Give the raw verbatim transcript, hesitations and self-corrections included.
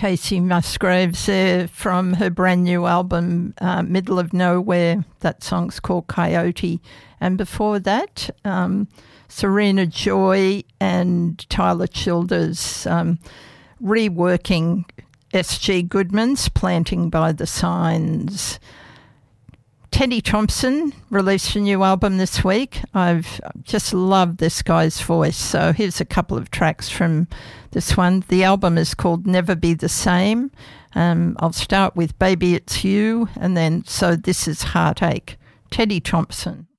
Casey Musgraves there from her brand new album, uh, Middle of Nowhere. That song's called Coyote. And before that, um, Serena Joy and Tyler Childers um, reworking S G Goodman's Planting by the Signs. Teddy Thompson released a new album this week. I've just loved this guy's voice. So here's a couple of tracks from this one. The album is called Never Be the Same. Um, I'll start with Baby It's You and then So This Is Heartache. Teddy Thompson.